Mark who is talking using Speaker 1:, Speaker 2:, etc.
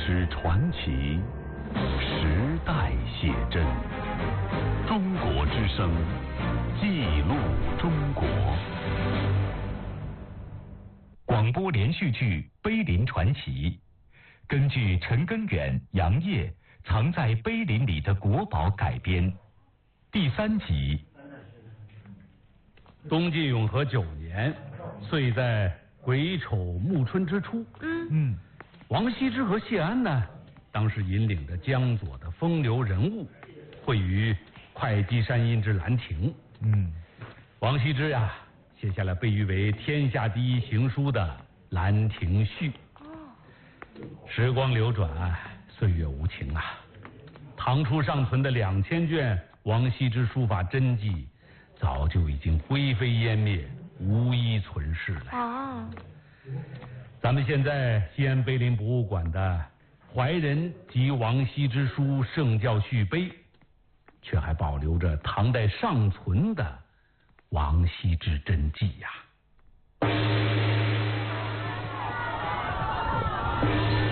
Speaker 1: 史传奇，时代写真。中国之声，记录中国。广播连续剧《碑林传奇》，根据陈根远、杨业藏在碑林里的国宝改编。第3集。
Speaker 2: 东晋永和9年，岁在癸丑暮春之初。王羲之和谢安呢，当时引领着江左的风流人物，会于会稽山阴之兰亭。王羲之呀，写下了被誉为天下第一行书的《兰亭序》。时光流转，岁月无情啊。唐初尚存的2000卷王羲之书法真迹，早就已经灰飞烟灭，无一存世了。咱们现在西安碑林博物馆的怀仁及王羲之书圣教序碑，却还保留着唐代尚存的王羲之真迹呀。